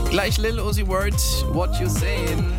Gleich Lil Uzi Vert, What You Saying.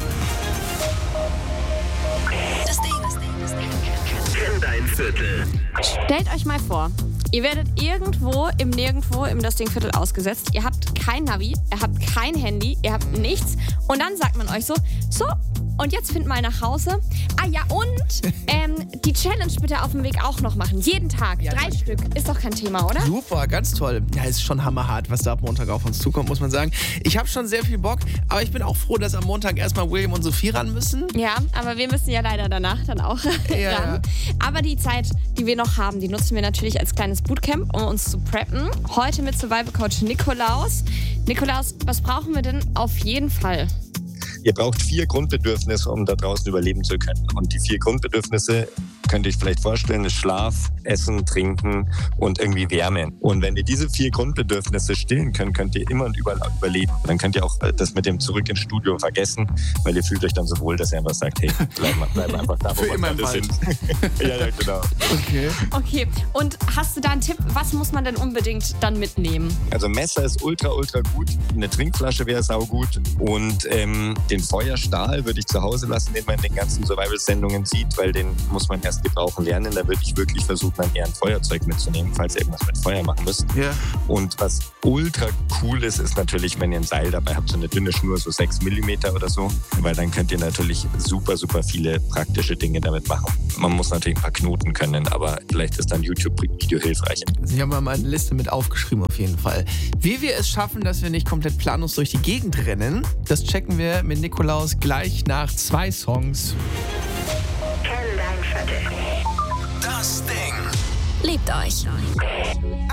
Das Ding. Kenn dein Viertel. Stellt euch mal vor, ihr werdet irgendwo im Nirgendwo im Das Ding-Viertel ausgesetzt. Ihr habt kein Navi, ihr habt kein Handy, ihr habt nichts. Und dann sagt man euch so, und jetzt find mal nach Hause. Ah ja, und die Challenge bitte auf dem Weg auch noch machen. Jeden Tag, 3 Stück. Ist doch kein Thema, oder? Super, ganz toll. Ja, ist schon hammerhart, was da ab Montag auf uns zukommt, muss man sagen. Ich habe schon sehr viel Bock, aber ich bin auch froh, dass am Montag erstmal William und Sophie ran müssen. Ja, aber wir müssen ja leider danach dann auch ran. Aber die Zeit, die wir noch haben, die nutzen wir natürlich als kleines Bootcamp, um uns zu preppen. Heute mit Survival Coach Nikolaus. Nikolaus, was brauchen wir denn auf jeden Fall? Ihr braucht 4 Grundbedürfnisse, um da draußen überleben zu können. Und die 4 Grundbedürfnisse könnt ihr euch vielleicht vorstellen, ist Schlaf, Essen, Trinken und irgendwie Wärme. Und wenn ihr diese 4 Grundbedürfnisse stillen könnt, könnt ihr immer und überall überleben. Dann könnt ihr auch das mit dem Zurück ins Studio vergessen, weil ihr fühlt euch dann so wohl, dass ihr einfach sagt, hey, bleib einfach da, wo wir gerade sind. Ja, genau. Okay, und hast du da einen Tipp, was muss man denn unbedingt dann mitnehmen? Also Messer ist ultra gut, eine Trinkflasche wäre saugut und den Feuerstahl würde ich zu Hause lassen, den man in den ganzen Survival-Sendungen sieht, weil den muss man erst gebrauchen lernen. Da würde ich wirklich versuchen, dann eher ein Feuerzeug mitzunehmen, falls ihr irgendwas mit Feuer machen müsst. Ja. Und was ultra cool ist natürlich, wenn ihr ein Seil dabei habt, so eine dünne Schnur, so 6 mm oder so, weil dann könnt ihr natürlich super viele praktische Dinge damit machen. Man muss natürlich ein paar Knoten können, aber vielleicht ist dann YouTube-Video hilfreich. Also ich habe mal eine Liste mit aufgeschrieben auf jeden Fall. Wie wir es schaffen, dass wir nicht komplett planlos durch die Gegend rennen, das checken wir mit Nikolaus gleich nach 2 Songs. Kenn dein Viertel. Das Ding. Liebt euch.